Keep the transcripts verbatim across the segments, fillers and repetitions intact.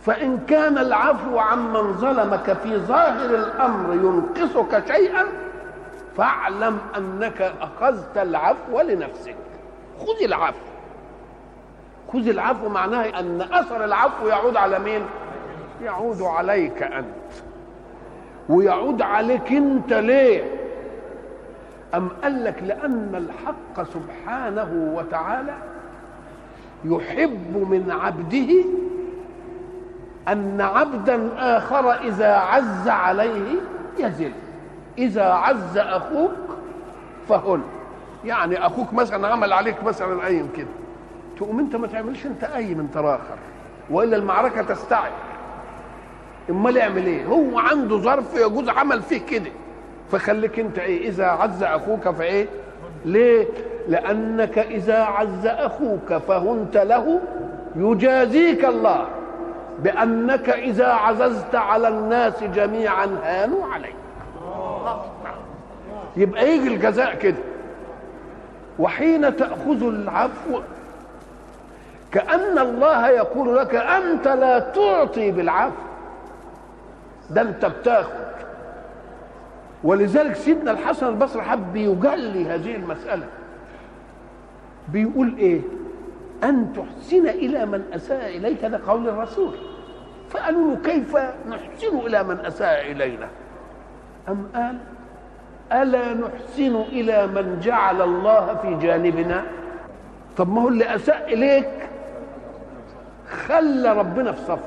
فإن كان العفو عمن ظلمك في ظاهر الأمر ينقصك شيئا فاعلم أنك أخذت العفو لنفسك. خذ العفو، خذ العفو معناه أن أثر العفو يعود على مين؟ يعود عليك أنت، ويعود عليك أنت. ليه؟ أم قال لك لأن الحق سبحانه وتعالى يحب من عبده أن عبدا آخر إذا عز عليه يزل. إذا عز أخوك فهل، يعني أخوك مثلا عمل عليك مثلا أي كده، تقوم أنت ما تعملش أنت أي من تراخر، وإلا المعركة تستعد. امال يعمل ايه؟ هو عنده ظرف يجوز عمل فيه كده، فخليك انت ايه؟ اذا عز اخوك فايه؟ ليه؟ لانك اذا عز اخوك فهنت له يجازيك الله بانك اذا عززت على الناس جميعا هانوا عليك. يبقى يجي الجزاء كده. وحين تاخذ العفو كأن الله يقول لك انت لا تعطي بالعفو، ده انت بتاخد. ولذلك سيدنا الحسن البصري حب يجلي هذه المسألة، بيقول ايه؟ ان تحسن الى من اساء اليك، ده قول الرسول. فقالوا له كيف نحسن الى من اساء الينا؟ ام قال الا نحسن الى من جعل الله في جانبنا؟ طب ما هو اللي اساء اليك خلى ربنا في صفك.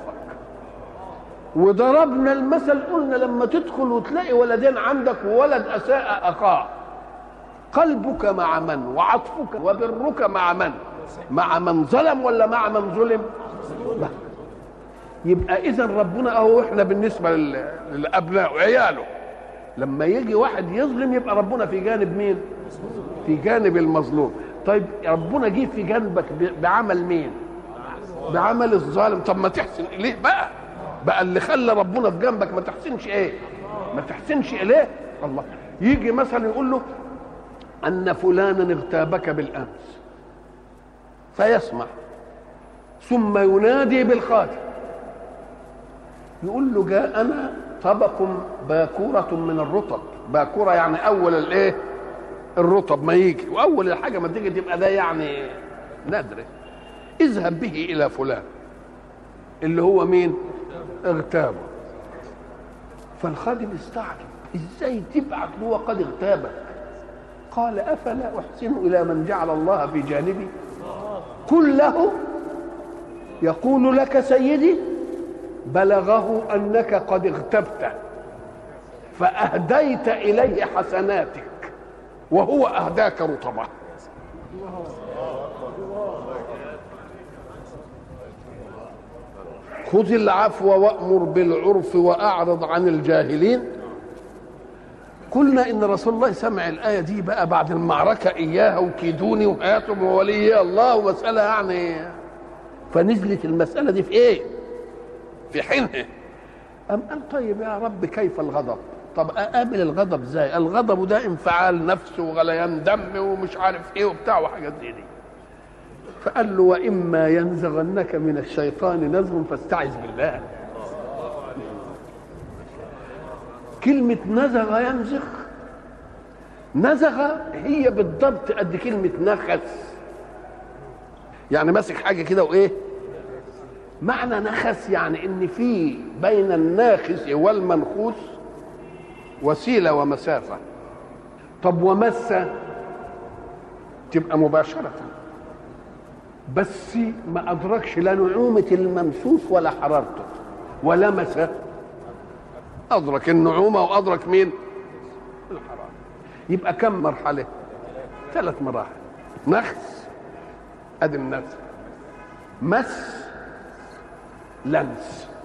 وضربنا المثل قلنا لما تدخل وتلاقي ولدين عندك وولد اساء اخاه، قلبك مع من؟ وعطفك وبرك مع من؟ مع من ظلم ولا مع من ظلم؟ يبقى اذا ربنا اهو احنا بالنسبه للابناء وعياله لما يجي واحد يظلم يبقى ربنا في جانب مين؟ في جانب المظلوم. طيب ربنا جه في جانبك بعمل مين؟ بعمل الظالم. طب ما تحسن اليه بقى، بقى اللي خلى ربنا في جنبك ما تحسنش ايه؟ ما تحسنش اليه. الله يجي مثلا يقول له ان فلانا اغتابك بالامس، فيسمع ثم ينادي بالخادم يقول له جاءنا طبق باكورة من الرطب. باكورة يعني اول الايه؟ الرطب ما يجي، واول الحاجه ما تيجي تبقى ده يعني نادره. اذهب به الى فلان اللي هو مين؟ اغتابه. فالخادم استعجب، ازاي تبعت له وقد اغتابك؟ قال افلا احسن الى من جعل الله في جانبي؟ قل له يقول لك سيدي بلغه انك قد اغتبته فاهديت اليه حسناتك وهو اهداك رطبه. خذ العفو وأمر بالعرف وأعرض عن الجاهلين. قلنا إن رسول الله سمع الآية دي بقى بعد المعركة إياها وكيدوني وهاتم وولي الله ومسألة يعني، فنزلت المسألة دي في إيه؟ في حينها. أم قال طيب يا رب كيف الغضب؟ طب أقابل الغضب إزاي؟ الغضب ده انفعال نفس وغليان دم ومش عارف إيه وبتاع وحاجات زي دي. فقال له وإما ينزغنك من الشيطان نزغ فاستعذ بالله. كلمة نزغ ينزغ، نزغ هي بالضبط قد كلمة نخس، يعني ماسك حاجة كده وإيه؟ معنى نخس يعني إن في بين الناخس والمنخوس وسيلة ومسافة. طب ومس تبقى مباشرة، بس ما أدركش لا نعومة الممسوس ولا حرارته، ولمس أدرك النعومة وأدرك مين؟ الحرارة. يبقى كم مرحلة؟ ثلاث مراحل. نخس أدي النفس، مس، لمس.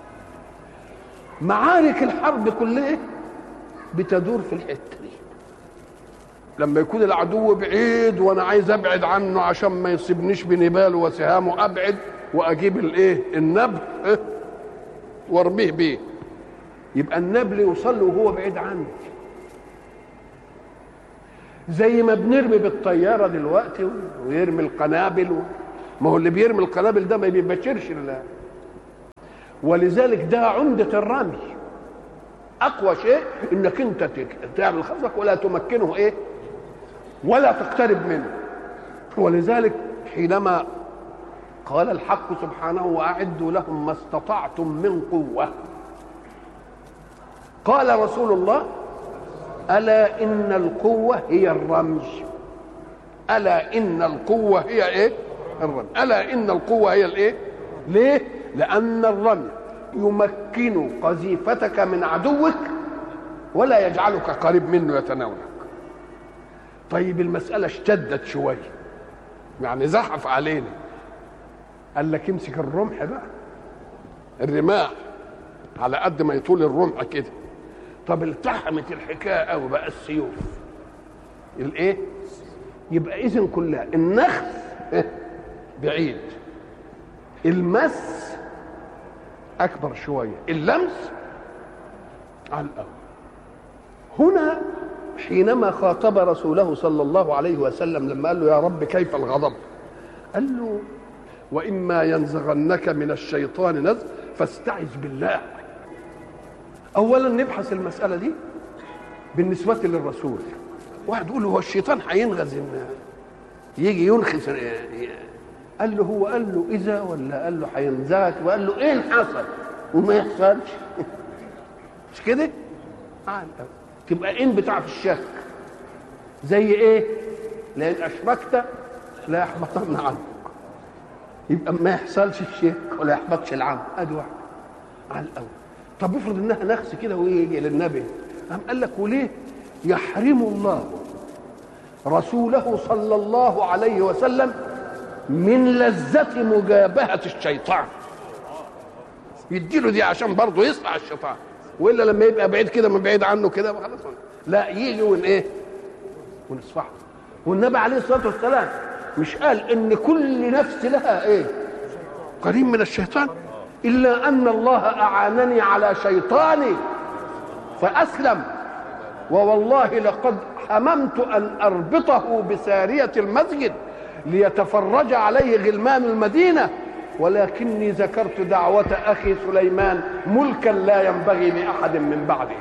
معارك الحرب كلها بتدور في الحتة دي. لما يكون العدو بعيد وانا عايز ابعد عنه عشان ما يصيبنيش بنباله وسهامه، ابعد واجيب الايه؟ النبل إيه؟ وارميه بيه، يبقى النبل يوصل له وهو بعيد عني. زي ما بنرمي بالطياره دلوقتي ويرمي القنابل و... ما هو اللي بيرمي القنابل ده ما بيبشرش الله. ولذلك ده عمدة الرمي، اقوى شيء انك انت تعمل خصمك ولا تمكنه ايه ولا تقترب منه. ولذلك حينما قال الحق سبحانه واعدوا لهم ما استطعتم من قوه، قال رسول الله الا ان القوه هي الرمي، الا ان القوه هي ايه الرمي، الا ان القوه هي الايه. ليه؟ لان الرمي يمكن قذيفتك من عدوك ولا يجعلك قريب منه يتناولك. طيب المسألة اشتدت شوية، يعني زحف علينا، قال لك امسك الرمح بقى، الرماح على قد ما يطول الرمح كده. طب التحمت الحكاية قوي بقى السيوف الايه. يبقى اذن كلها النخس بعيد، المس اكبر شويه، اللمس على الاول. هنا حينما خاطب رسوله صلى الله عليه وسلم لما قال له يا رب كيف الغضب، قال له واما ينزغنك من الشيطان نزغ فاستعذ بالله. اولا نبحث المساله دي بالنسبه للرسول. واحد يقول هو الشيطان هينغز يجي ينخس، قال له هو قال له اذا ولا قال له هينزغك، وقال له ايه اللي حصل وما يحصلش مش كده. آه. تبقى ان بتاع في الشك زي ايه؟ لان اشركت لا يحبطن عنك، يبقى ما يحصلش الشك ولا يحبطش العمل. ادي واحد على الاول. طب افرض انها نخس كده ويجي للنبي، قام قال لك وليه يحرم الله رسوله صلى الله عليه وسلم من لذة مجابهة الشيطان؟ يديله دي عشان برضه يصنع الشيطان، والا لما يبقى بعيد كده من بعيد عنه كده خلاص، لا يجي ون ايه ونصفحه. والنبي عليه الصلاه والسلام مش قال ان كل نفس لها ايه قريب من الشيطان؟ الا ان الله اعانني على شيطاني فاسلم، ووالله لقد حممت ان اربطه بساريه المسجد ليتفرج عليه غلمان المدينه، ولكني ذكرت دعوة أخي سليمان ملكا لا ينبغي لأحد من بعده.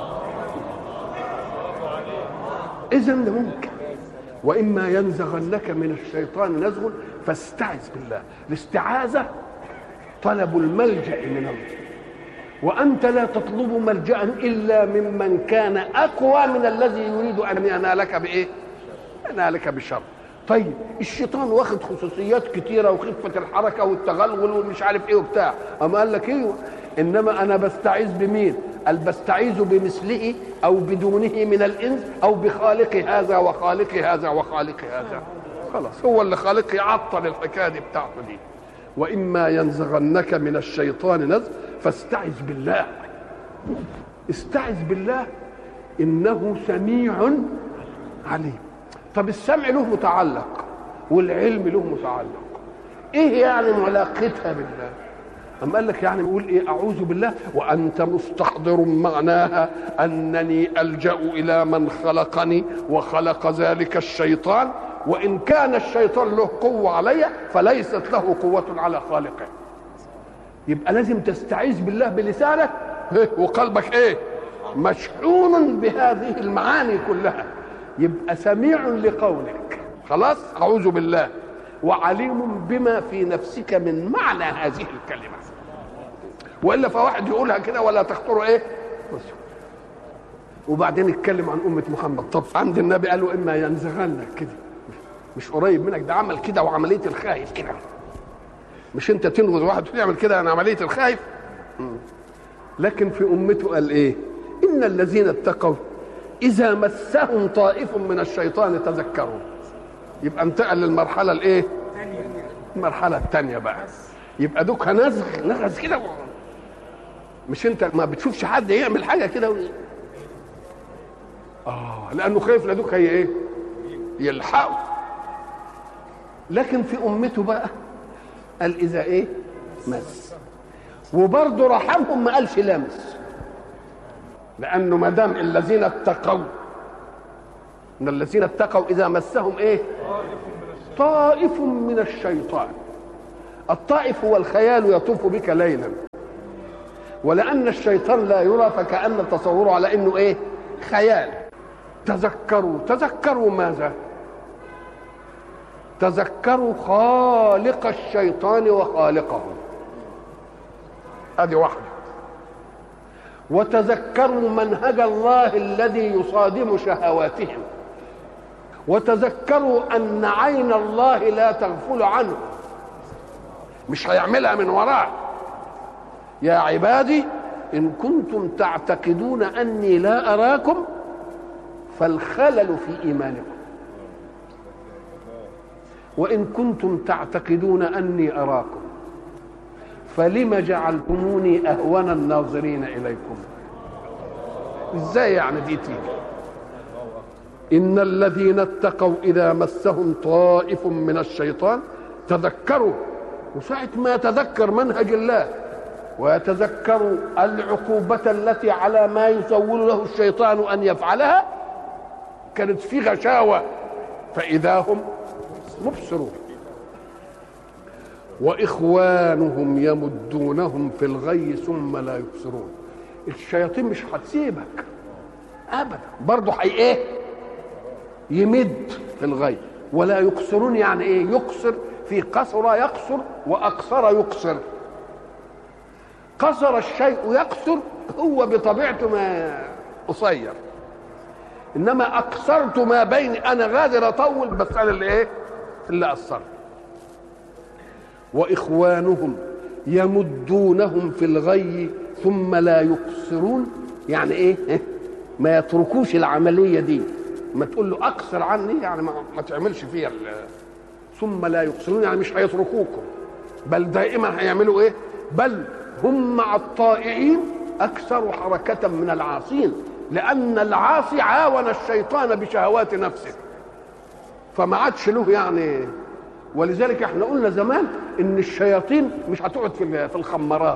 إذن ده ممكن. وإما ينزغنك من الشيطان نزغ فاستعذ بالله. الاستعاذة طلب الملجأ من الله، وأنت لا تطلب ملجأ إلا ممن كان أقوى من الذي يريد أن ينالك بإيه؟ ينالك بشر. طيب الشيطان واخد خصوصيات كتيرة وخفة الحركة والتغلغل ومش عارف ايه وبتاع، اما قال لك ايوه انما انا بستعيذ بمين؟ قال بستعيذ بمثله او بدونه من الانس او بخالق هذا وخالق هذا وخالق هذا. خلاص هو اللي خالق يعطل الحكايه دي بتاعته دي. واما ينزغنك من الشيطان نزغ فاستعذ بالله. استعذ بالله انه سميع عليم. طب السمع له متعلق والعلم له متعلق، ايه يعني علاقتها بالله؟ أم قال لك يعني بيقول ايه اعوذ بالله وانت مستحضر معناها انني الجا الى من خلقني وخلق ذلك الشيطان، وان كان الشيطان له قوه علي فليست له قوه على خالقه. يبقى لازم تستعيذ بالله بلسانك وقلبك ايه مشحون بهذه المعاني كلها، يبقى سميع لقولك. خلاص اعوذ بالله وعليم بما في نفسك من معنى هذه الكلمه، والا فواحد يقولها كده ولا تخطر ايه. وبعدين اتكلم عن امه محمد. طب عند النبي قالوا اما ينزغنك كده مش قريب منك، ده عمل كده وعمليه الخايف كده، مش انت تنغز واحد وتعمل كده انا عمليه الخايف. لكن في امته قال ايه؟ ان الذين اتقوا اذا مسهم طائف من الشيطان تذكروا. يبقى انتقل للمرحله الايه؟ المرحله الثانيه بقى. يبقى دوك نزغ نغز كده، مش انت ما بتشوفش حد يعمل حاجه كده و... اه لانه خايف لدوك هي ايه؟ يلحقوا. لكن في امته بقى قال اذا ايه؟ مس. وبرضه رحمهم ما قالش لمس، لانه ما دام الذين اتقوا، ان الذين اتقوا اذا مسهم ايه؟ طائف من الشيطان. الطائف هو الخيال يطوف بك ليلا، ولأن الشيطان لا يرى فكأن تصوره على انه ايه؟ خيال. تذكروا تذكروا ماذا؟ تذكروا خالق الشيطان وخالقه، هذه واحدة. وتذكروا منهج الله الذي يصادم شهواتهم، وتذكروا أن عين الله لا تغفل عنه، مش هيعملها من وراه. يا عبادي إن كنتم تعتقدون أني لا أراكم فالخلل في إيمانكم، وإن كنتم تعتقدون أني أراكم فلم جعلتموني أهون الناظرين إليكم. إزاي يعني دي تيجي؟ إن الذين اتقوا إذا مسهم طائف من الشيطان تذكروا، وساعة ما يتذكر منهج الله ويتذكر العقوبة التي على ما يسول له الشيطان أن يفعلها كانت في غشاوة، فإذا هم مبصرون. وإخوانهم يمدونهم في الغي ثم لا يبصرون. الشياطين مش هتسيبك أبدا، برضه هي إيه؟ يمد في الغي. ولا يقصرون يعني إيه؟ يقصر، في قصر يقصر وأقصر يقصر. قصر الشيء يقصر هو بطبيعته ما قصير، انما اقصرت ما بين، انا غادر اطول بس انا اللي ايه؟ اللي قصرت. واخوانهم يمدونهم في الغي ثم لا يقصرون، يعني ايه؟ ما يتركوش العمليه دي، ما تقول له اقصر عني يعني ما, ما تعملش فيها. ثم لا يقصرون يعني مش هيتركوكم، بل دائما هيعملوا ايه؟ بل هم مع الطائعين اكثر حركه من العاصين، لان العاصي عاون الشيطان بشهوات نفسه فما عادش له يعني. ولذلك احنا قلنا زمان ان الشياطين مش هتقعد في في الخمارات،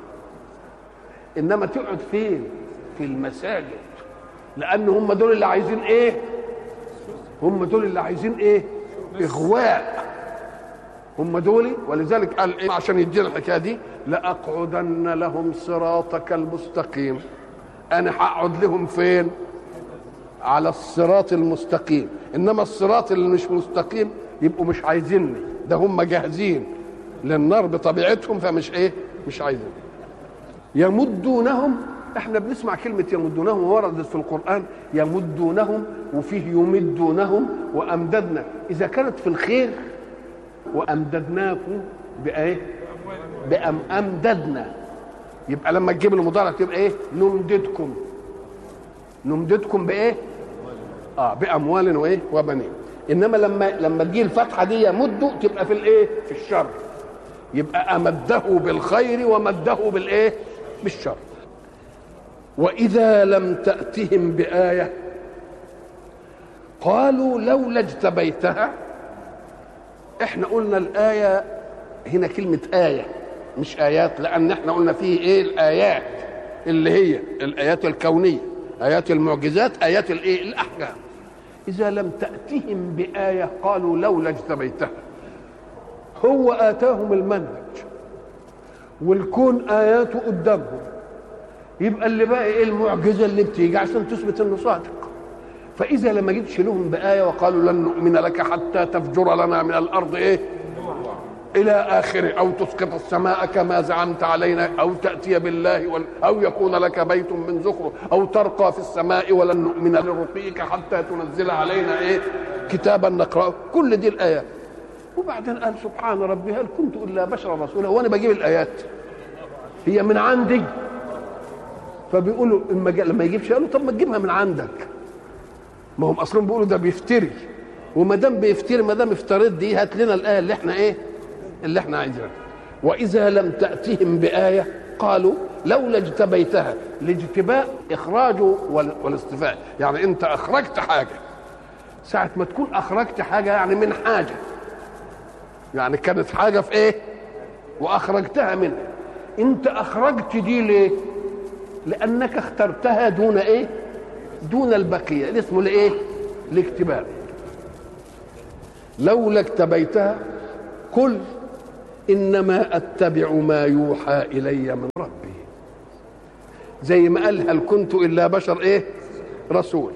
انما تقعد فين؟ في المساجد، لان هم دول اللي عايزين ايه؟ هم دول اللي عايزين ايه؟ اغواء. هم دول. ولذلك قال ايه عشان يدينا الحكايه دي؟ لاقعدن لهم صراطك المستقيم. انا هقعد لهم فين؟ على الصراط المستقيم. انما الصراط اللي مش مستقيم يبقوا مش عايزيني، ده هم جاهزين للنار بطبيعتهم فمش ايه؟ مش عايزين. يمدونهم، احنا بنسمع كلمه يمدونهم وردت في القران يمدونهم وفيه يمدونهم وامددنا. اذا كانت في الخير وامددناكم بايه؟ بأم امددنا، يبقى لما تجيب المضارع تبقى ايه؟ نمددكم. نمددكم بايه؟ اه باموال وايه؟ وبنين. انما لما لما تجي الفتحه دي يمد تبقى في الايه؟ في الشر. يبقى امده بالخير ومده بالايه؟ بالشر. واذا لم تاتهم بايه قالوا لولا اجتبيتها. احنا قلنا الايه هنا كلمه ايه مش ايات، لان احنا قلنا فيه ايه؟ الايات اللي هي الايات الكونيه، ايات المعجزات، ايات الايه؟ الاحكام. اذا لم تاتهم بايه قالوا لولا اجتبيتها. هو اتاهم المنهج والكون اياته قدامهم، يبقى اللي بقى ايه؟ المعجزه اللي بتيجي عشان تثبت انه صادق. فاذا لما جيتش لهم بايه وقالوا لن نؤمن لك حتى تفجر لنا من الارض ايه؟ الى اخره، او تسقط السماء كما زعمت علينا، او تاتي بالله وال... او يكون لك بيت من زخرف، او ترقى في السماء ولن نؤمن لرقيك حتى تنزل علينا ايه؟ كتابا نقراه. كل دي الايات. وبعدين قال سبحان ربي هل كنت الا بشرا رسولا. وانا بجيب الايات هي من عندي؟ فبيقولوا لما يجيبش قالوا طب ما تجيبها من عندك. ما هم اصلا بيقولوا ده بيفتري، وما دام بيفتري ما دام افتريت دي هات لنا الايه اللي احنا ايه؟ اللي احنا عايزينها. واذا لم تاتهم بايه قالوا لولا اجتبيتها. الاجتباء اخراجه والاستفاء، يعني انت اخرجت حاجه. ساعه ما تكون اخرجت حاجه يعني من حاجه، يعني كانت حاجه في ايه واخرجتها منها. انت اخرجت دي ليه؟ لانك اخترتها دون ايه؟ دون البقيه. اللي اسمه الايه؟ الاجتباء. لولا اجتبيتها قل انما اتبع ما يوحى الي من ربي. زي ما قال هل كنت الا بشر ايه رسول.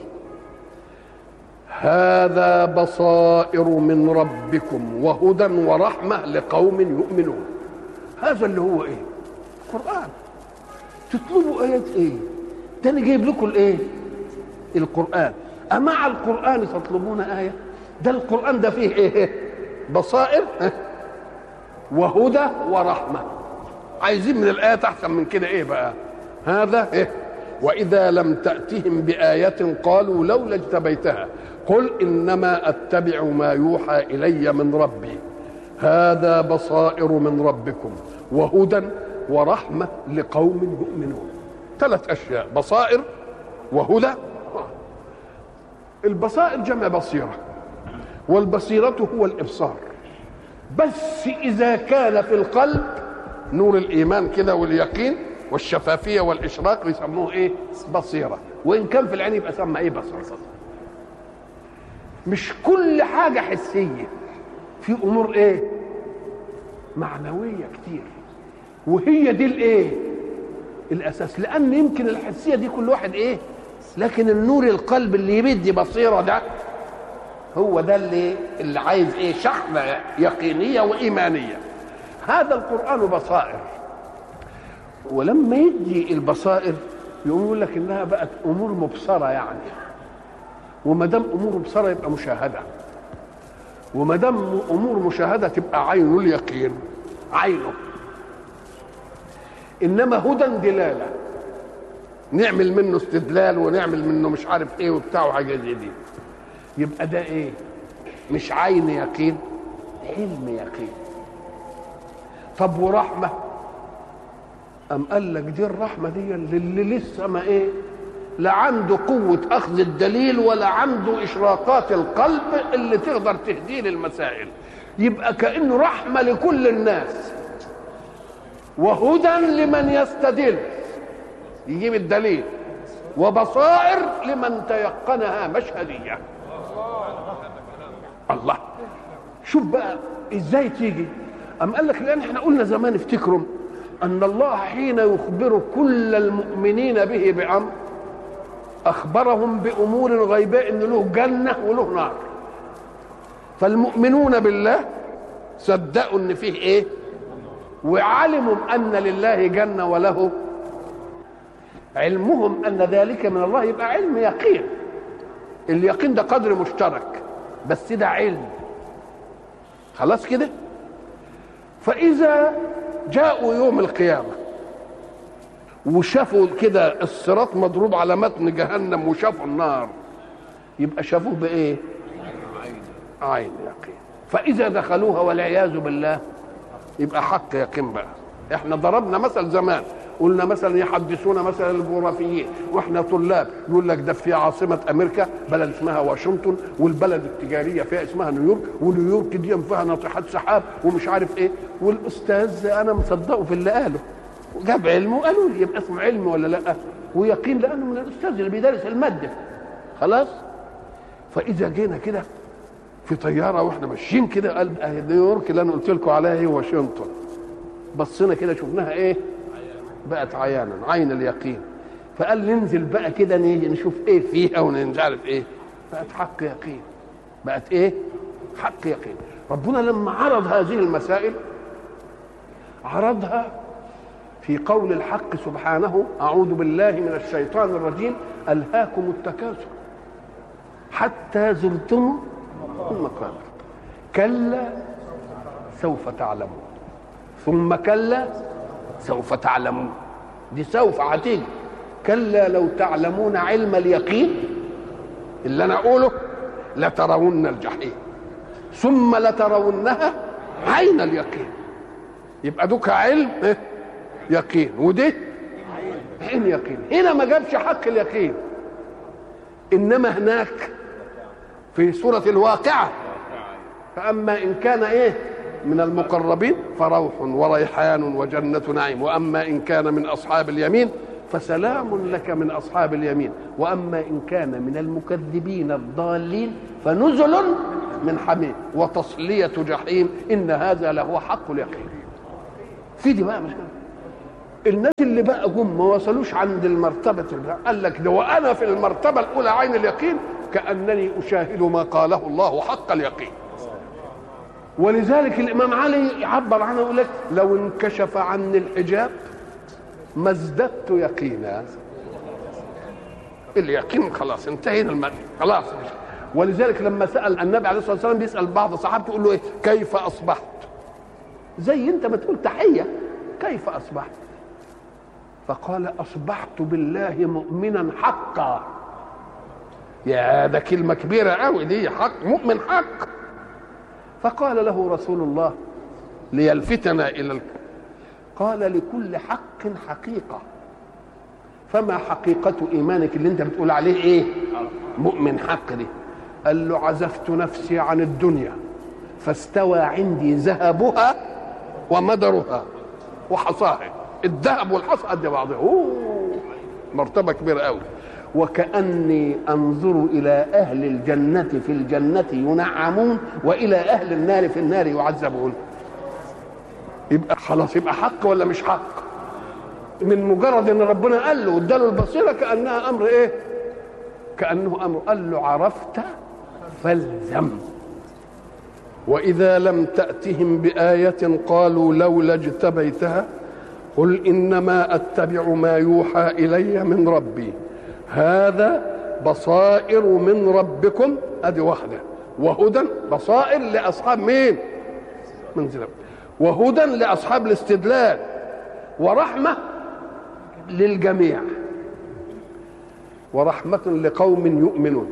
هذا بصائر من ربكم وهدى ورحمة لقوم يؤمنون. هذا اللي هو ايه؟ قرآن. تطلبوا ايات ايه؟ ده انا جايب لكم الايه؟ القرآن. أمع القرآن تطلبون آية؟ ده القرآن ده فيه ايه؟ بصائر وهدى ورحمة. عايزين من الآيات أحسن من كده ايه بقى؟ هذا ايه؟ وإذا لم تأتهم بآية قالوا لولا اجتبيتها قل إنما أتبع ما يوحى إلي من ربي هذا بصائر من ربكم وهدى ورحمة لقوم يؤمنون. ثلاث أشياء: بصائر وهدى. البصائر جمع بصيرة، والبصيرة هو الإبصار، بس إذا كان في القلب نور الإيمان كده واليقين والشفافية والإشراق يسموه إيه؟ بصيرة. وإن كان في العين يبقى سمى إيه؟ بصر. مش كل حاجة حسية، في أمور إيه؟ معنوية كتير، وهي دي الإيه؟ الأساس. لأن يمكن الحسية دي كل واحد إيه؟ لكن النور القلب اللي يبدي بصيرة ده هو ده اللي اللي عايز إيه؟ شحنة يقينية وإيمانية. هذا القرآن بصائر. ولما يجي البصائر يقوم يقول لك انها بقت امور مبصره، يعني وما دام امور مبصره يبقى مشاهده، وما دام امور مشاهده تبقى عين اليقين عينه. انما هدى دلاله، نعمل منه استدلال ونعمل منه مش عارف ايه وبتاع وحاجه زي دي، يبقى ده ايه؟ مش عين يقين، علم يقين. طب ورحمه؟ أم قال لك دي الرحمة دي اللي لسه ما إيه؟ لا عنده قوة أخذ الدليل ولا عنده إشراقات القلب اللي تقدر تهديه للمسائل، يبقى كأنه رحمة لكل الناس وهدى لمن يستدل يجيب الدليل، وبصائر لمن تيقنها مشهدية. الله، شوف بقى إزاي تيجي. أم قال لك لأن احنا قلنا زمان افتكروا أن الله حين يخبر كل المؤمنين به بأمر أخبرهم بأمور غيباء إن له جنة وله نار. فالمؤمنون بالله صدقوا إن فيه إيه؟ وعلموا أن لله جنة وله. علمهم أن ذلك من الله يبقى علم يقين. اليقين ده قدر مشترك، بس ده علم. خلاص كده؟ فإذا جاءوا يوم القيامة وشافوا كده الصراط مضروب على متن جهنم وشافوا النار، يبقى شافوه بإيه؟ عين يقين. فإذا دخلوها والعياذ بالله يبقى حق يقين بقى. احنا ضربنا مثل زمان، قلنا مثلا يحدثونا مثلا الجغرافيين واحنا طلاب، يقول لك ده في عاصمه امريكا بلد اسمها واشنطن، والبلد التجاريه فيها اسمها نيويورك، ونيويورك دي فيها ناطحات سحاب ومش عارف ايه، والاستاذ انا مصدقه في اللي قاله وجاب علمه وقالوا لي يبقى اسمه علم ولا لا؟ ويقين لانه من الاستاذ اللي بيدرس الماده. خلاص. فاذا جينا كده في طياره واحنا ماشيين كده، قال نيويورك اللي انا قلت لكم عليها هي واشنطن، بصينا كده شفناها ايه؟ بقت عيانا، عين اليقين. فقال ننزل بقى كده نشوف ايه فيها ومش عارف ايه، بقت حق يقين. بقت ايه؟ حق يقين. ربنا لما عرض هذه المسائل عرضها في قول الحق سبحانه: اعوذ بالله من الشيطان الرجيم، الهاكم التكاثر حتى زرتم المقابر كلا سوف تعلمون ثم كلا سوف تعلمون. دي سوف هتيجي. كلا لو تعلمون علم اليقين اللي انا اقوله لترون الجحيم ثم لترونها عين اليقين. يبقى دوك علم إيه؟ يقين، ودي عين يقين. هنا ما جابش حق اليقين، انما هناك في سورة الواقعة: فأما إن كان إيه من المقربين فروح وريحان وجنة نعيم، وأما إن كان من أصحاب اليمين فسلام لك من أصحاب اليمين، وأما إن كان من المكذبين الضالين فنزل من حميم وتصلية جحيم إن هذا لهو حق اليقين. في دي بقى مش كده. الناس اللي بقى جم ما وصلوش عند المرتبة اللي قال لك ده وأنا في المرتبة الأولى عين اليقين كأنني أشاهد ما قاله الله حق اليقين. ولذلك الإمام علي يعبر عنه يقول لك لو انكشف عني الحجاب ما ازددت يقينا. اليقين خلاص انتهينا المد خلاص. ولذلك لما سأل النبي عليه الصلاة والسلام بيسأل بعض صحابته يقول له ايه كيف أصبحت؟ زي انت ما تقول تحية كيف أصبحت؟ فقال أصبحت بالله مؤمنا حقا. يا ده كلمة كبيرة قوي دي، حق مؤمن حق. فقال له رسول الله ليلفتنا إلى الك... قال لكل حق حقيقة، فما حقيقة إيمانك اللي انت بتقول عليه ايه مؤمن حق دي؟ قال له عزفت نفسي عن الدنيا فاستوى عندي ذهبها ومدرها وحصاها. الذهب والحصى قد بعضها. اوه مرتبة كبيرة قوي. وكأني أنظر إلى أهل الجنة في الجنة ينعمون وإلى أهل النار في النار يعذبون. يبقى خلاص يبقى حق ولا مش حق؟ من مجرد ان ربنا قال له واداله البصيره كانها امر ايه؟ كانه امر. قال له عرفت فالزم. واذا لم تاتهم بايه قالوا لولا اجتبيتها قل انما اتبع ما يوحى الي من ربي هذا بصائر من ربكم. ادي واحده. وهدى بصائر لاصحاب مين؟ من زلم. وهدى لاصحاب الاستدلال ورحمه للجميع ورحمة لقوم يؤمنون.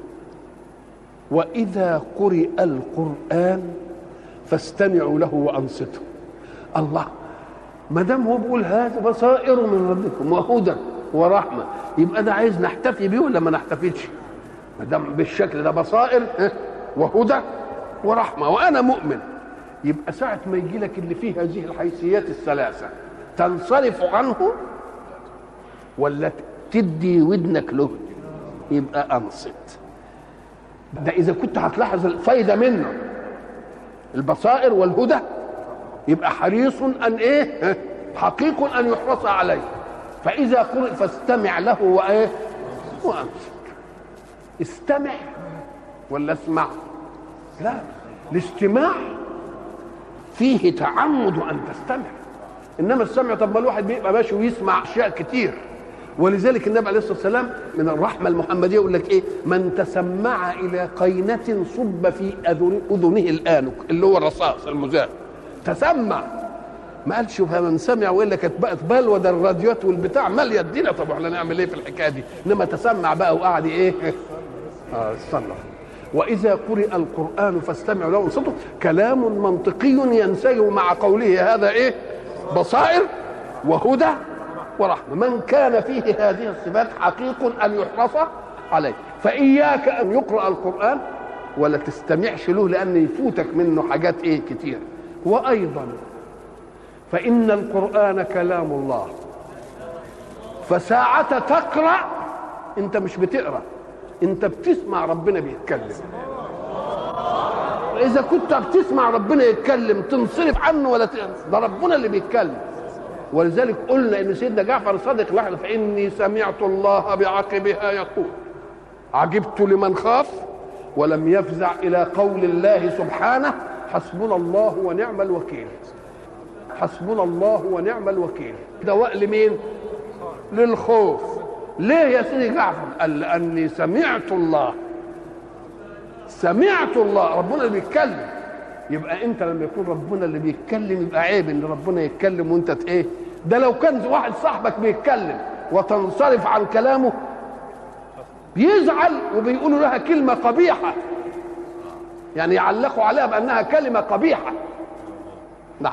وإذا قرئ القرآن فاستمعوا له وأنصتوا. الله ما دام هو بيقول هذا بصائر من ربكم وهدى ورحمة، يبقى ده عايز نحتفي بيه ولا ما نحتفيش؟ ما دام بالشكل ده بصائر وهدى ورحمة وأنا مؤمن، يبقى ساعة ما يجي لك اللي فيه هذه الحيثيات الثلاثة تنصرف عنه ولا تدي ودنك له؟ يبقى انصت. ده اذا كنت هتلاحظ الفايده منه البصائر والهدى يبقى حريص ان ايه حقيق ان يحرص عليه. فاذا قرئ فاستمع له وايه وانصت. استمع ولا اسمع؟ لا، الاستماع فيه تعمد ان تستمع، انما السمع طب ما الواحد بيبقى ماشي ويسمع اشياء كتير. ولذلك النبي عليه الصلاه والسلام من الرحمه المحمديه يقول لك ايه من تسمع الى قينه صب في اذنه الانك اللي هو الرصاص المذاب. تسمع ما قالش فمن سمع والا كانت بقت بلوى ده الراديوات والبتاع ماليه الدنيا. طب احنا نعمل ايه في الحكايه دي؟ انما تسمع بقى وقعد ايه اه استنى. واذا قرئ القران فاستمعوا له وانصتوا كلام منطقي ينسجم مع قوله هذا ايه بصائر وهدى ورحمة. من كان فيه هذه الصفات حقيق أن يحرص عليه. فإياك أن يقرأ القرآن ولا تستمعش له لأن يفوتك منه حاجات إيه كتير. وأيضا فإن القرآن كلام الله، فساعة تقرأ أنت مش بتقرأ، أنت بتسمع ربنا بيتكلم. إذا كنت بتسمع ربنا يتكلم تنصرف عنه ولا تنصرف؟ ده ربنا اللي بيتكلم. ولذلك قلنا ان سيدنا جعفر الصادق لحظه فاني سمعت الله بعقبها يقول عجبت لمن خاف ولم يفزع الى قول الله سبحانه حسبنا الله ونعم الوكيل. حسبنا الله ونعم الوكيل دواء لمين؟ للخوف. ليه يا سيدي جعفر؟ قال لاني سمعت الله. سمعت الله ربنا اللي بيتكلم. يبقى انت لما يكون ربنا اللي بيتكلم يبقى عيب ان ربنا يتكلم وانت ايه؟ ده لو كان واحد صاحبك بيتكلم وتنصرف عن كلامه بيزعل وبيقولوا لها كلمه قبيحه، يعني يعلقوا عليها بانها كلمه قبيحه. نعم.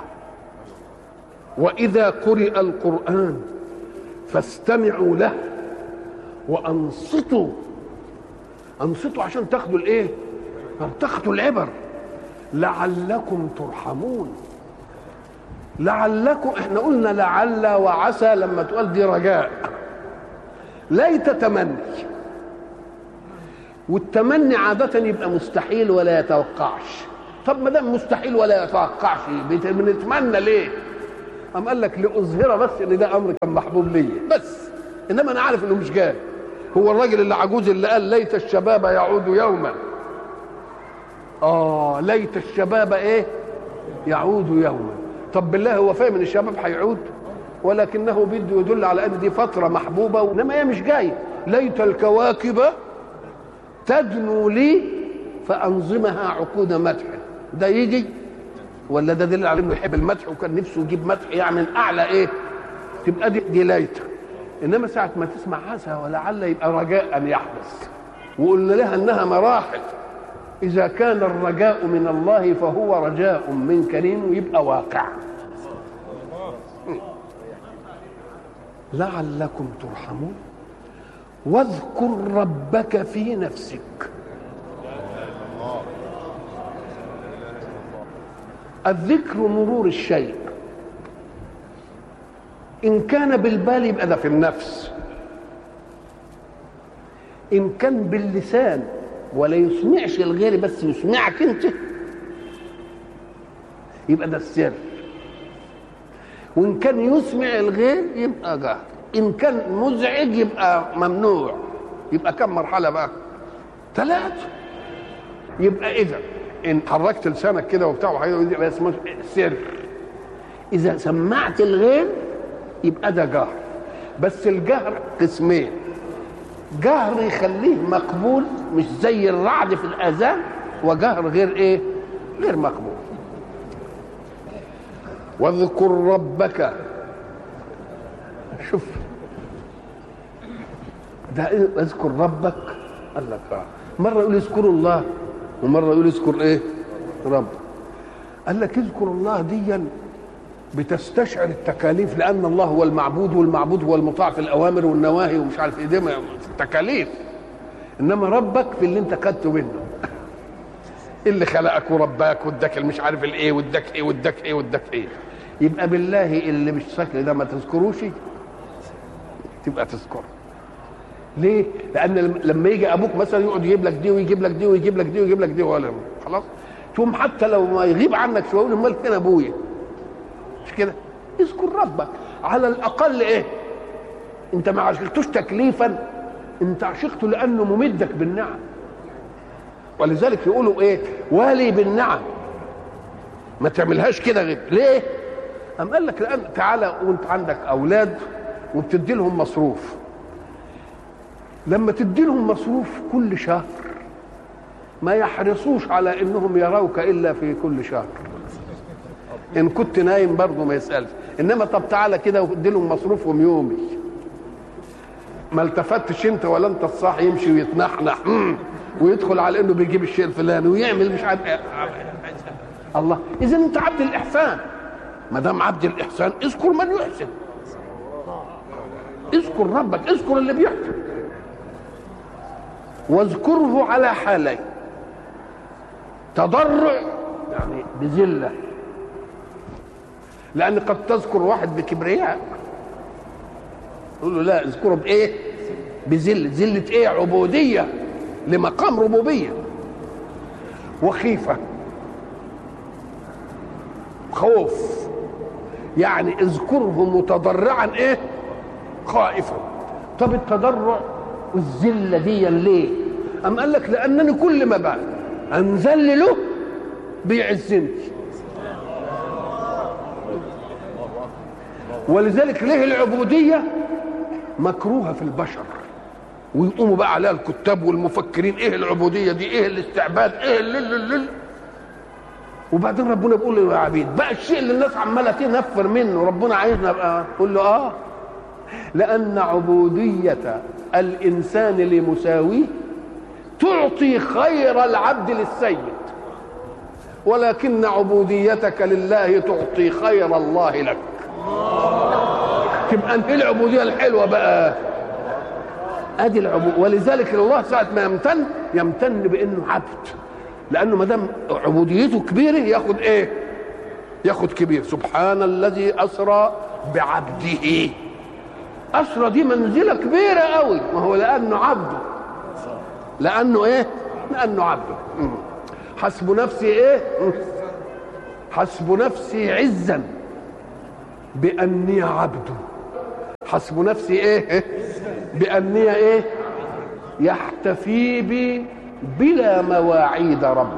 واذا قرئ القران فاستمعوا له وانصتوا. انصتوا عشان تاخدوا الايه؟ تاخدوا العبر لعلكم ترحمون. لعلكم احنا قلنا لعل وعسى لما تقول دي رجاء، ليت تمني. والتمني عادة يبقى مستحيل ولا يتوقعش. طب ما دام مستحيل ولا يتوقعش بنتمنى ليه؟ قام قال لك لاظهر بس ان ده امر كان محبوب لي بس، انما انا عارف انه مش جاي. هو الراجل اللي عجوز اللي قال ليت الشباب يعود يوما، اه ليت الشباب ايه يعود يوما. طب بالله هو فاهم ان الشباب هيعود؟ ولكنه بده يدل على ان دي فتره محبوبه، انما هي مش جايه. ليت الكواكب تدنو لي فانظمها عقود مدح. ده يجي ولا ده دليل على انه يحب المدح وكان نفسه يجيب مدح يعني من اعلى ايه؟ تبقى دي, دي ليت. انما ساعه ما تسمع عسى ولعل يبقى رجاء ان يحدث، وقلنا لها انها مراحل. اذا كان الرجاء من الله فهو رجاء من كريم ويبقى واقع. لعلكم ترحمون واذكر ربك في نفسك. الذكر مرور الشيء، إن كان بالبال يبقى ده في النفس، إن كان باللسان ولا يسمعش الغير بس يسمعك أنت يبقى ده السر، وإن كان يسمع الغير يبقى جهر، إن كان مزعج يبقى ممنوع. يبقى كم مرحلة بقى؟ ثلاثة. يبقى إذا إن حركت لسانك كده وبتاع يبقى اسمه سر، إذا سمعت الغير يبقى ده جهر. بس الجهر قسمين، جهر يخليه مقبول مش زي الرعد في الآذان، وجهر غير إيه؟ غير مقبول. واذكر ربك، شوف ده إيه؟ اذكر ربك قال لك آه. مرة يقول اذكروا الله ومرة يقول اذكر ايه؟ رب. قال لك اذكر الله ديا بتستشعر التكاليف، لأن الله هو المعبود والمعبود هو المطاع في الأوامر والنواهي ومش عارف ايه، دي التكاليف. إنما ربك في اللي أنت خدته منه، اللي خلقك ورباك واداك مش عارف الايه واداك ايه واداك ايه واداك ايه. يبقى بالله اللي مش شكل ده ما تذكروش، تبقى تذكره. ليه؟ لأن لما يجي أبوك مثلا يقعد يجيب لك دي ويجيب لك دي ويجيب لك دي ويجيب لك دي ولا خلاص تقوم حتى لو ما يغيب عنك شويه يقول امال فين ابويا؟ مش كده؟ اذكر ربك على الاقل. ايه؟ انت ما عشقتوش تكليفا، انت عشقته لانه ممدك بالنعم. ولذلك يقولوا ايه؟ والي بالنعم، ما تعملهاش كده غير ليه؟ قام قال لك لان تعالى وانت عندك اولاد وبتدي لهم مصروف، لما تدي لهم مصروف كل شهر ما يحرصوش على انهم يروك الا في كل شهر. ان كنت نايم برضه ما يسالش، انما طب تعالى كده وادي لهم مصروفهم يومي، ما التفتش انت ولا انت الصاحي يمشي ويتنحنح ويدخل على انه بيجيب الشيء الفلاني ويعمل مش عارف ايه. الله، اذا انت عبد الاحسان. ما دام عبد الاحسان اذكر من يحسن، اذكر ربك، اذكر اللي بيحسن. واذكره على حالين، تضرع يعني بذله، لان قد تذكر واحد بكبرياء تقول له لا اذكره بايه؟ بذله. ذله ايه؟ عبوديه لمقام ربوبيه. وخيفه، خوف، يعني اذكره متضرعا ايه؟ خائفا. طب التضرع والذله دي ليه؟ أم قال لك لانني كل ما بقى انزل له بيعزني. ولذلك ليه العبوديه مكروهه في البشر، ويقوموا بقى عليها الكتاب والمفكرين ايه العبوديه دي، ايه الاستعباد، ايه اللي اللي وبعدين ربنا بيقول له يا عبيد بقى الشيء اللي الناس عماله تنفر منه ربنا عايزنا بقى نقول له اه، لان عبوديه الانسان لمساويه تعطي خير العبد للسيد، ولكن عبوديتك لله تعطي خير الله لك. تبقى انت العبوديه الحلوه بقى، ادي العبوديه. ولذلك الله ساعه ما يمتن يمتن بانه عبد، لانه ما دام عبوديته كبيره ياخد ايه؟ ياخد كبير. سبحان الذي اسرى بعبده. اسرى دي منزله كبيره قوي، ما هو لانه عبده، لانه ايه؟ لانه عبده. حسب نفسي ايه؟ حسب نفسي عزا بأني عبد حسب نفسي ايه بأني ايه يحتفي بي بلا مواعيد ربه.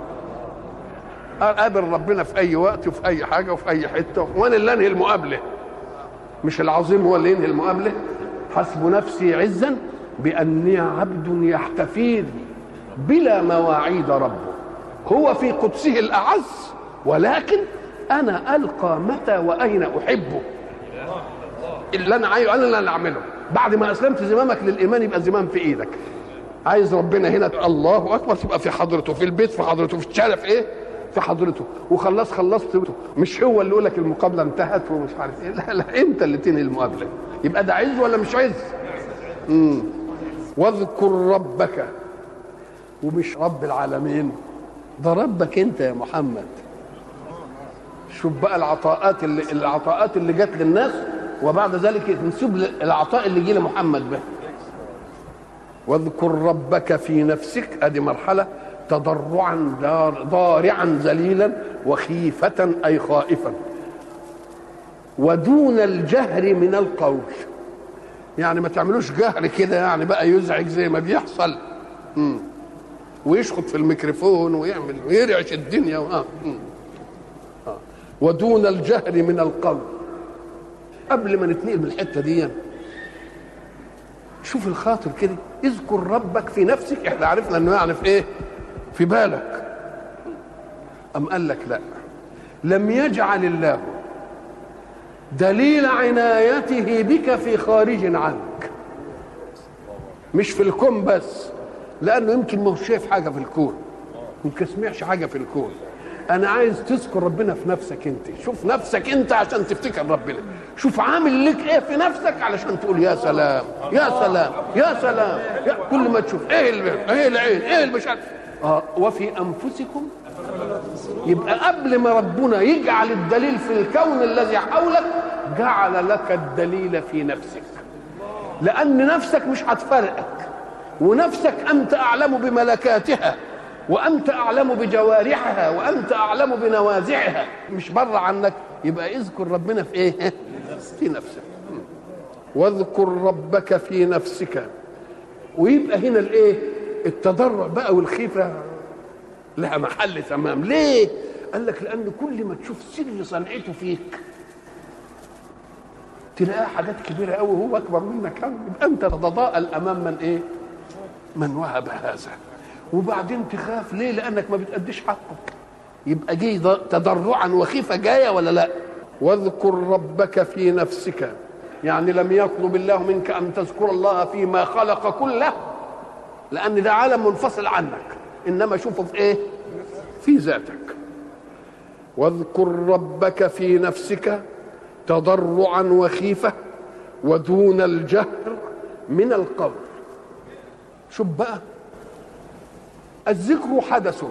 اقابل ربنا في اي وقت وفي اي حاجه وفي اي حته، وانا اللي انهي المقابله، مش العظيم هو اللي ينهي المقابله. حسب نفسي عزا بأني عبد يحتفي بلا مواعيد ربه، هو في قدسه الأعز، ولكن أنا ألقى متى وأين أحبه. اللي أنا عايزه أنا اللي أعمله. بعد ما أسلمت زمامك للإيمان يبقى زمام في إيدك. عايز ربنا هنا الله أكبر تبقى في حضرته، في البيت في حضرته، في الشارع في إيه في حضرته، وخلص خلصت. مش هو اللي يقول لك المقابلة انتهت ومش عارف إيه، لا لا أنت اللي تنهي المقابلة. يبقى ده عز ولا مش عز؟ امم واذكر ربك، ومش رب العالمين، ده ربك انت يا محمد. شوف بقى العطاءات اللي العطاءات اللي جت للناس، وبعد ذلك نسيب العطاء اللي جه لمحمد به. واذكر ربك في نفسك، ادي مرحله تضرعا ضارعا ذليلا وخيفة اي خائفا، ودون الجهر من القول. يعني ما تعملوش جهر كده يعني بقى يزعج زي ما بيحصل مم. ويشخط في الميكروفون ويعمل ويرعش الدنيا آه. آه. ودون الجهر من القول. قبل ما نتنقل من الحته دي شوف الخاطر كده، اذكر ربك في نفسك. احنا عرفنا انه يعني في ايه في بالك. ام قال لك لا، لم يجعل الله دليل عنايته بك في خارج عنك، مش في الكون بس، لانه يمكن ما هو شايف حاجه في الكون، يمكن سمعش حاجه في الكون. انا عايز تذكر ربنا في نفسك انت. شوف نفسك انت عشان تفتكر ربنا. شوف عامل لك ايه في نفسك علشان تقول يا سلام يا سلام يا سلام يا كل ما تشوف ايه اللي ايه العين ايه اللي مش عارف اه. وفي انفسكم، يبقى قبل ما ربنا يجعل الدليل في الكون الذي حولك جعل لك الدليل في نفسك، لأن نفسك مش هتفرقك، ونفسك أنت أعلم بملكاتها، وأنت أعلم بجوارحها، وأنت أعلم بنوازعها، مش بره عنك. يبقى اذكر ربنا في إيه؟ في نفسك. واذكر ربك في نفسك. ويبقى هنا الإيه؟ التضرع بقى والخيفة لها محل تمام. ليه؟ قال لك لأن كل ما تشوف سر صنعته فيك تلاقيها حاجات كبيره قوي وهو اكبر منك قوي، يبقى انت تتضاءل امام من ايه؟ من وهب هذا. وبعدين تخاف ليه؟ لانك ما بتأديش حقك. يبقى جاي تضرعا وخيفه جايه ولا لا؟ واذكر ربك في نفسك، يعني لم يطلب الله منك ان تذكر الله فيما خلق كله، لان ده عالم منفصل عنك، انما شوفه في ايه؟ في ذاتك. واذكر ربك في نفسك تضرعا وخيفة ودون الجهر من القول. شوف بقى، الذكر حدث،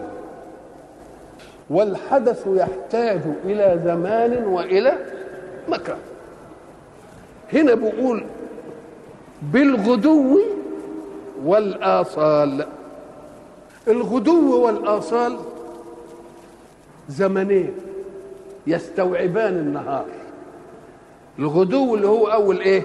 والحدث يحتاج إلى زمان وإلى مكان. هنا بقول بالغدو والآصال. الغدو والآصال زمنين يستوعبان النهار. الغدو اللي هو اول ايه،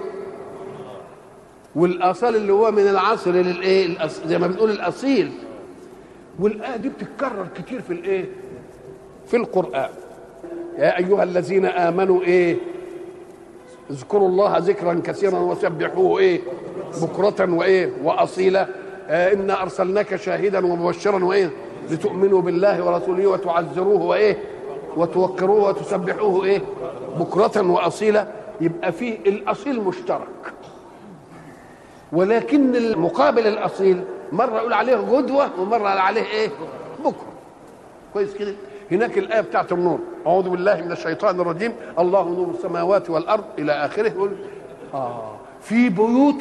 والاصال اللي هو من العصر للايه زي ما بنقول الاصيل. والايه دي بتتكرر كتير في الايه في القران. يا ايها الذين امنوا ايه اذكروا الله ذكرا كثيرا وسبحوه ايه بكرة وايه واصيلا. آه انا ارسلناك شاهدا ومبشرا وايه لتؤمنوا بالله ورسوله وتعزروه وايه وتوقروه وتسبحوه ايه بكرة واصيلا. يبقى فيه الاصيل مشترك، ولكن المقابل الاصيل مره يقول عليه غدوه ومره يقول عليه ايه بكره. كويس كده. هناك الايه بتاعت النور، اعوذ بالله من الشيطان الرجيم، الله نور السماوات والارض الى اخره. يقول اه في بيوت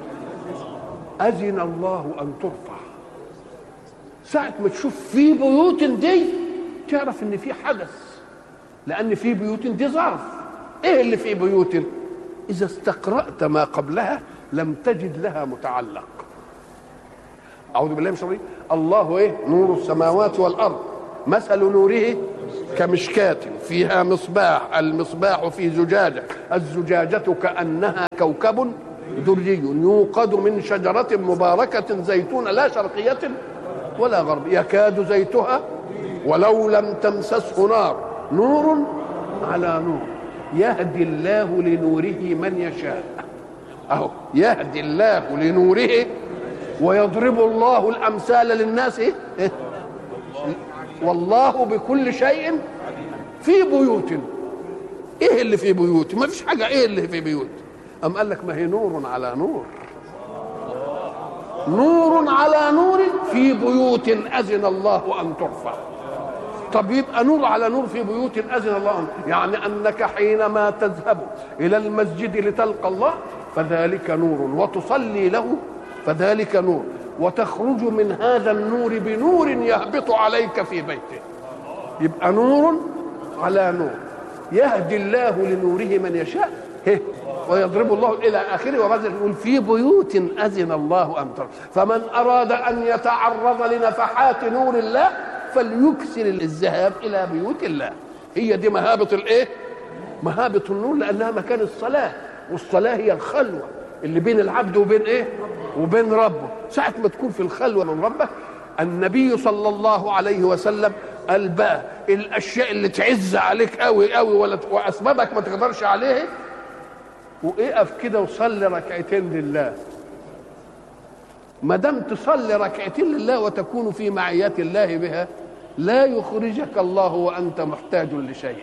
اذن الله ان ترفع. ساعه ما تشوف في بيوت دي تعرف ان في حدث، لان في بيوت دي ظرف. ايه اللي في بيوت؟ اذا استقرأت ما قبلها لم تجد لها متعلق. اعوذ بالله من الشيطان الرجيم، الله ايه نور السماوات والارض مثل نوره كمشكاة فيها مصباح، المصباح في زجاجة، الزجاجة كأنها كوكب دري يوقد من شجرة مباركة زيتون لا شرقية ولا غرب يكاد زيتها ولو لم تمسسه نار نور على نور يهدي الله لنوره من يشاء. اهو يهدي الله لنوره ويضرب الله الامثال للناس إيه؟ والله بكل شيء في بيوت. ايه اللي في بيوت؟ ما فيش حاجه. ايه اللي في بيوت؟ ام قال لك ما هي نور على نور، نور على نور في بيوت اذن الله ان ترفع. طب يبقى نور على نور في بيوت اذن الله أن، يعني انك حينما تذهب الى المسجد لتلقى الله فذلك نور، وتصلي له فذلك نور، وتخرج من هذا النور بنور يهبط عليك في بيته. يبقى نور على نور يهدي الله لنوره من يشاء ويضرب الله الى اخره. وبعد يقول في بيوت اذن الله ان ترفع. فمن اراد ان يتعرض لنفحات نور الله فليكثر الذهاب الى بيوت الله. هي دي مهابه الايه؟ مهابه النور، لانها مكان الصلاه، والصلاه هي الخلوه اللي بين العبد وبين ايه؟ وبين ربه. ساعه ما تكون في الخلوه من ربك، النبي صلى الله عليه وسلم قال بقى الاشياء اللي تعز عليك قوي قوي ولا واسبابك ما تقدرش عليها، واقف كده وصلي ركعتين لله. ما دام تصلي ركعتين لله وتكون في معية الله بها لا يخرجك الله وانت محتاج لشيء.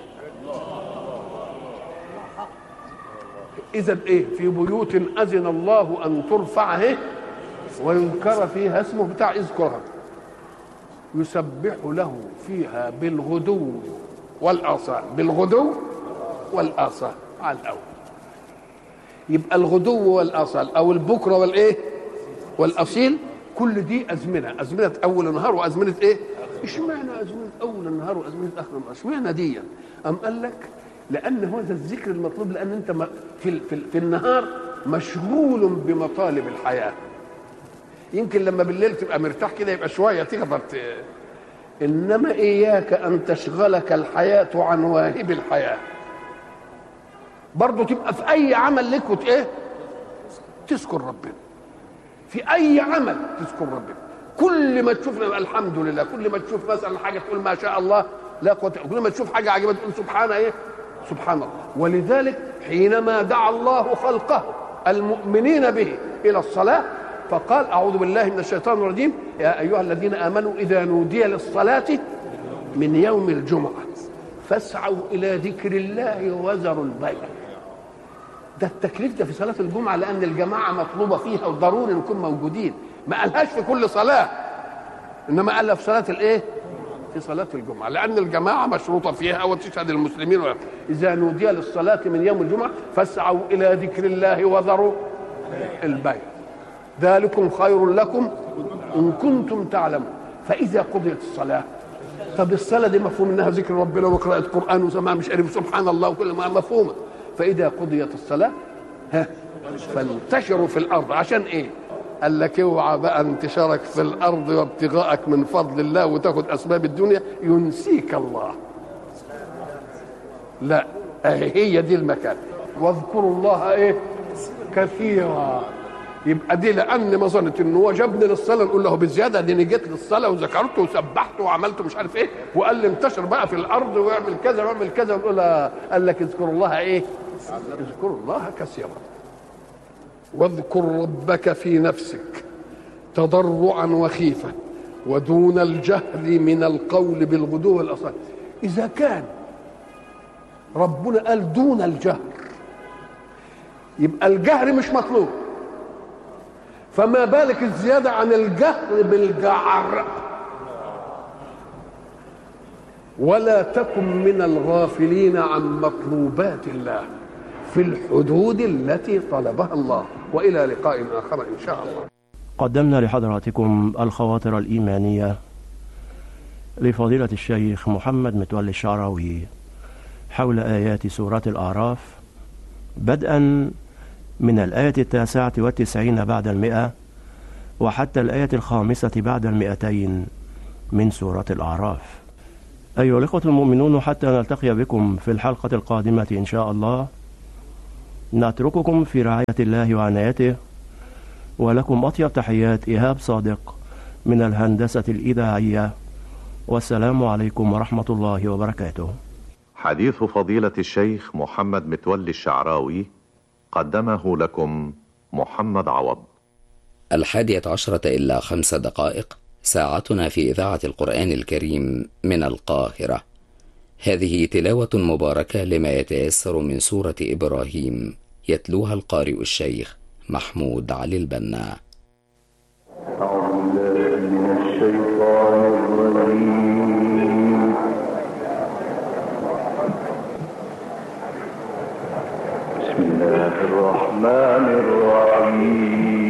اذا ايه؟ في بيوت اذن الله ان ترفع وينكر فيها اسمه بتاع اذكرها يسبح له فيها بالغدو والآصال. بالغدو والآصال على الأول. يبقى الغدو والآصال أو البكرة والإيه والأصيل كل دي أزمنة، أزمنة أول النهار وأزمنة إيه؟ إشمعنى أزمنة أول النهار وأزمنة آخر النهار؟ إشمعنى دي؟ أم قال لك لأن هذا الذكر المطلوب، لأن أنت في, في, في النهار مشغول بمطالب الحياة. يمكن لما بالليل تبقى مرتاح كده يبقى شويه تقدر ت... انما اياك ان تشغلك الحياه عن واهب الحياه. برضه تبقى في اي عمل لك وت ايه؟ تذكر ربنا. في اي عمل تذكر ربنا. كل ما تشوف الحمد لله، كل ما تشوف مثلا حاجه تقول ما شاء الله لا قوه، كل ما تشوف حاجه عجيبه تقول سبحان ايه؟ سبحان الله. ولذلك حينما دعا الله خلقه المؤمنين به الى الصلاه فقال اعوذ بالله من الشيطان الرجيم يا ايها الذين امنوا اذا نودي للصلاه من يوم الجمعه فاسعوا الى ذكر الله وذروا البيع. ده التكليف ده في صلاه الجمعه، لان الجماعه مطلوبه فيها وضروري نكون موجودين. ما قالهاش في كل صلاه، انما قالها في صلاه الايه؟ في صلاه الجمعه، لان الجماعه مشروطه فيها وتشهد المسلمين. اذا نودي للصلاه من يوم الجمعه فاسعوا الى ذكر الله وذروا البيع ذلكم خير لكم ان كنتم تعلمون. فاذا قضيت الصلاه، طب الصلاه دي مفهوم انها ذكر ربنا وقراءه قران وسماع مش عارف سبحان الله وكل ما مفهومه. فاذا قضيت الصلاه ها فانتشروا في الارض. عشان ايه؟ قال لك اوعى بقى انتشارك في الارض وابتغاءك من فضل الله وتاخد اسباب الدنيا ينسيك الله. لا، هي دي المكان. واذكروا الله ايه؟ كثيرا. يبقى دي لان ما ظنت انه هو جابني للصلاه نقول له بالزياده دي جيت للصلاه وذكرته وسبحته وعملته مش عارف ايه، وقال لي انتشر بقى في الارض ويعمل كذا ويعمل كذا. نقول قال لك اذكروا الله ايه؟ اذكروا الله كثيرا. واذكر ربك في نفسك تضرعا وخيفه ودون الجهر من القول بالغدو والاصال. اذا كان ربنا قال دون الجهر يبقى الجهر مش مطلوب، فما بالك الزيادة عن الجهر بالجعر. ولا تكن من الغافلين عن مطلوبات الله في الحدود التي طلبها الله. وإلى لقاء آخر إن شاء الله. قدمنا لحضراتكم الخواطر الإيمانية لفضيلة الشيخ محمد متولي الشعراوي حول آيات سورة الأعراف، بدءا من الآية التاسعة والتسعين بعد المئة وحتى الآية الخامسة بعد المئتين من سورة الأعراف. أيها الإخوة المؤمنون، حتى نلتقي بكم في الحلقة القادمة إن شاء الله، نترككم في رعاية الله وعنايته، ولكم أطيب تحيات إيهاب صادق من الهندسة الإذاعية، والسلام عليكم ورحمة الله وبركاته. حديث فضيلة الشيخ محمد متولي الشعراوي قدمه لكم محمد عوض. الحادية عشرة إلا خمس دقائق، ساعتنا في إذاعة القرآن الكريم من القاهرة. هذه تلاوة مباركة لما يتيسر من سورة إبراهيم، يتلوها القارئ الشيخ محمود علي البنا. أعوذ بالله من الشيطان الرجيم. بسم الله الرحمن الرحيم.